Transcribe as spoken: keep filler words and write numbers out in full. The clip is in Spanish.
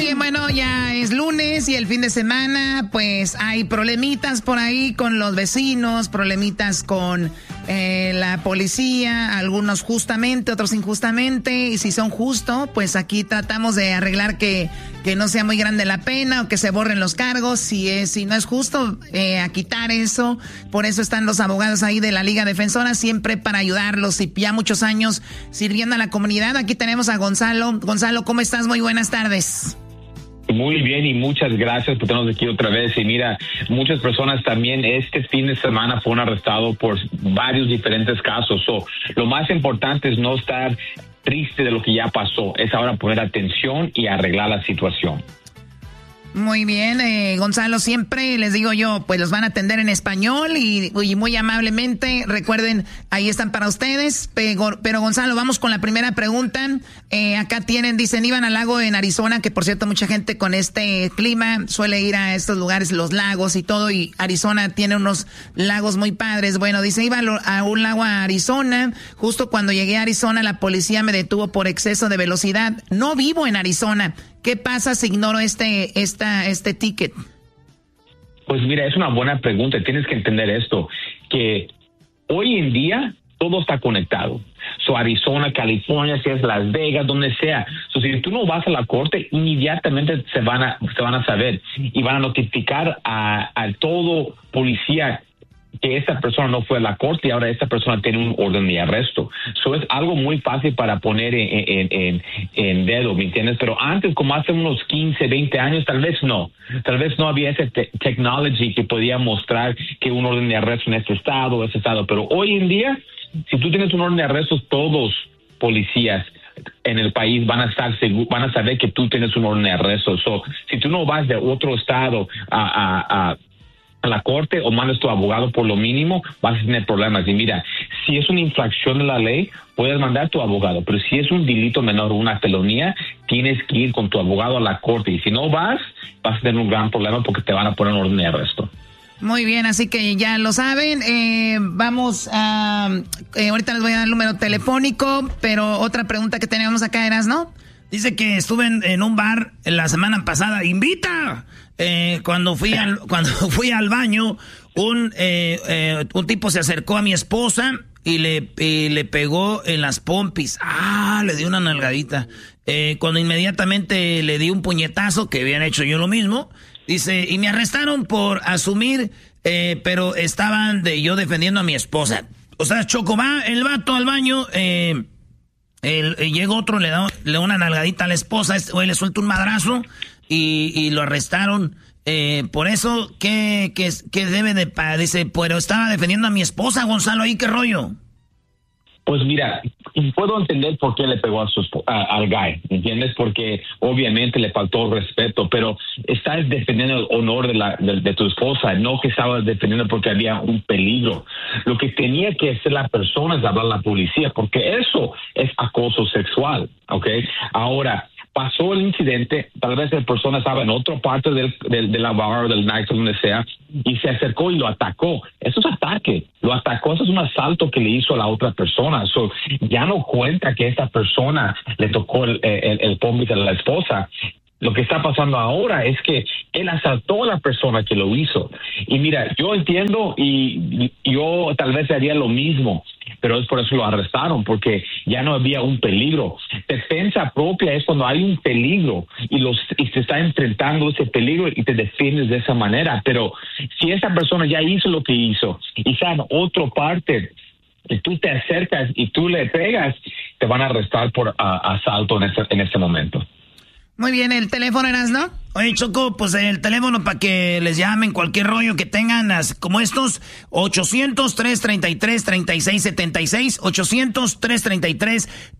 Oye, bueno, ya es lunes y el fin de semana, pues hay problemitas por ahí con los vecinos, problemitas con eh, la policía, algunos justamente, otros injustamente, y si son justos, pues aquí tratamos de arreglar que, que no sea muy grande la pena o que se borren los cargos. Si es, si no es justo, eh, a quitar eso. Por eso están los abogados ahí de la Liga Defensora, siempre para ayudarlos y ya muchos años sirviendo a la comunidad. Aquí tenemos a Gonzalo. Gonzalo, ¿cómo estás? Muy buenas tardes. Muy bien y muchas gracias por tenernos aquí otra vez. Y mira, muchas personas también este fin de semana fueron arrestados por varios diferentes casos. So, lo más importante es no estar triste de lo que ya pasó, es ahora poner atención y arreglar la situación. Muy bien, eh, Gonzalo, siempre les digo yo, pues los van a atender en español y, y muy amablemente, recuerden, ahí están para ustedes, pero, pero Gonzalo, vamos con la primera pregunta. Eh, acá tienen, dicen, iban al lago en Arizona, que por cierto mucha gente con este clima suele ir a estos lugares, los lagos y todo, y Arizona tiene unos lagos muy padres. Bueno, dice, iba a un lago a Arizona, justo cuando llegué a Arizona la policía me detuvo por exceso de velocidad. No vivo en Arizona. ¿Qué pasa si ignoro este, esta, este ticket? Pues mira, es una buena pregunta. Tienes que entender esto, que hoy en día todo está conectado. So, Arizona, California, si es Las Vegas, donde sea. So, si tú no vas a la corte, inmediatamente se van a, se van a saber y van a notificar a, a todo policía que esta persona no fue a la corte y ahora esta persona tiene un orden de arresto. Eso es algo muy fácil para poner en, en, en, en dedo, ¿me entiendes? Pero antes, como hace unos quince, veinte años, tal vez no. Tal vez no había ese te- technology que podía mostrar que un orden de arresto en este estado o ese estado. Pero hoy en día, si tú tienes un orden de arresto, todos policías en el país van a estar seguros, van a saber que tú tienes un orden de arresto. So, si tú no vas de otro estado a, a, a a la corte o mandas tu abogado por lo mínimo, vas a tener problemas. Y mira, si es una infracción de la ley, puedes mandar a tu abogado, pero si es un delito menor o una felonía, tienes que ir con tu abogado a la corte. Y si no vas, vas a tener un gran problema porque te van a poner en orden de arresto. Muy bien, así que ya lo saben. Eh, vamos a... Eh, ahorita les voy a dar el número telefónico, pero otra pregunta que teníamos acá eras, ¿no? Dice que estuve en, en un bar la semana pasada. ¡Invita! Eh, cuando fui al cuando fui al baño, un eh, eh, un tipo se acercó a mi esposa y le y le pegó en las pompis. Ah, le dio una nalgadita. Eh, cuando inmediatamente le di un puñetazo, que habían hecho yo lo mismo. Dice, y me arrestaron por asumir, eh, pero estaban de yo defendiendo a mi esposa. O sea, Choco, va el vato al baño, eh, el, eh, llega otro, le da, le da una nalgadita a la esposa, este güey le suelta un madrazo. Y, y lo arrestaron eh, por eso. ¿Qué, qué, qué debe de pagar? Dice, pero estaba defendiendo a mi esposa, Gonzalo, ¿ahí qué rollo? Pues mira, puedo entender por qué le pegó a su, a, al guy, ¿entiendes? Porque obviamente le faltó respeto, pero estás defendiendo el honor de, la, de, de tu esposa, no que estabas defendiendo porque había un peligro. Lo que tenía que hacer la persona es hablar a la policía, porque eso es acoso sexual, ¿ok? Ahora, pasó el incidente, tal vez la persona estaba en otra parte del, del, de la bar o del night, donde sea, y se acercó y lo atacó. Eso es ataque, lo atacó, eso es un asalto que le hizo a la otra persona. So, ya no cuenta que esta persona le tocó el, el, el pómez a la esposa. Lo que está pasando ahora es que él asaltó a la persona que lo hizo. Y mira, yo entiendo y, y yo tal vez haría lo mismo, pero es por eso lo arrestaron, porque ya no había un peligro. Defensa propia es cuando hay un peligro y, los, y se está enfrentando ese peligro y te defiendes de esa manera. Pero si esa persona ya hizo lo que hizo y está en otra parte y tú te acercas y tú le pegas, te van a arrestar por uh, asalto en este, en este momento. Muy bien, ¿el teléfono eras, no? Oye, Choco, pues el teléfono para que les llamen cualquier rollo que tengan, como estos, ochocientos, tres treinta y tres, treinta y seis setenta y seis, ochocientos, tres treinta y tres